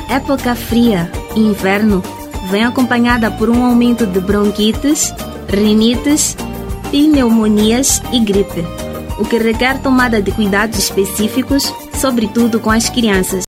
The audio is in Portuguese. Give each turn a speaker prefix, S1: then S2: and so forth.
S1: época fria, inverno, vem acompanhada por um aumento de bronquites, rinites, pneumonias e gripe, o que requer tomada de cuidados específicos, sobretudo com as crianças.